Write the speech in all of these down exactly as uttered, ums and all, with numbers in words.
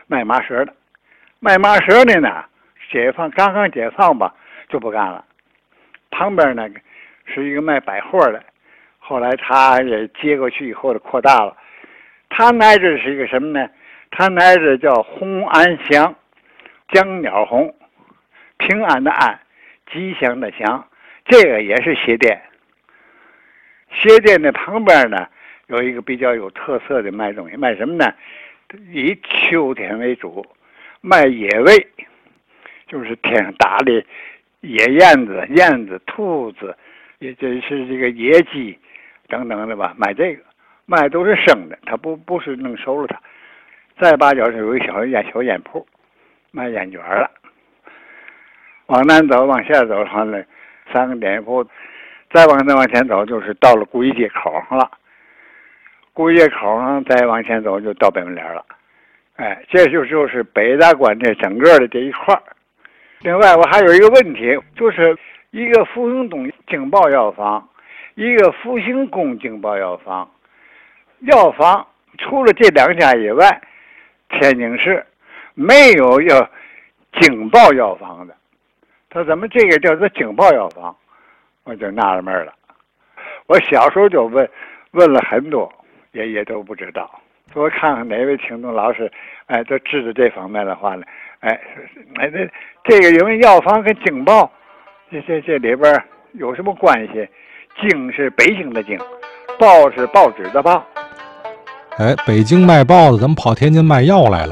卖麻绳的。卖麻绳的呢，解放刚刚解放吧，就不干了。旁边呢是一个卖百货的，后来他也接过去以后的扩大了。他奶子是一个什么呢？他奶子叫红安祥，江鸟红，平安的安，吉祥的祥，这个也是鞋店。鞋店的旁边呢有一个比较有特色的卖东西，卖什么呢？以秋天为主，卖野味，就是天上打的野燕子、燕子、兔子，也就是这个野鸡等等的吧，卖这个，卖都是生的，它不不是弄熟了它。再把角是有一小烟小烟铺，卖烟卷了。往南走，往下走，上来三个店铺，再往再往前走，就是到了古一街口上了。古一街口上再往前走，就到北门脸了。哎，这就就是北大关这整个的这一块儿。另外，我还有一个问题，就是一个复兴东警报药房，一个复兴宫警报药房。药房除了这两家以外，天津市没有要警报药房的。他怎么这个叫做警报药房？我就纳了闷了。我小时候就问问了很多，也也都不知道。我看看哪位听众老师，哎，都知道这方面的话呢，哎，哎，这这个因为药房跟警报，这这这里边有什么关系？京是北京的京，报是报纸的报。 哎，北京卖报的怎么跑天津卖药来了？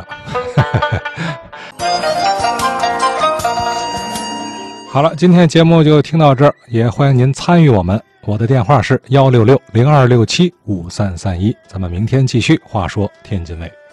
好了，今天节目就听到这儿，也欢迎您参与我们。我的电话是幺六六零二六七五三三一，咱们明天继续。话说天津卫。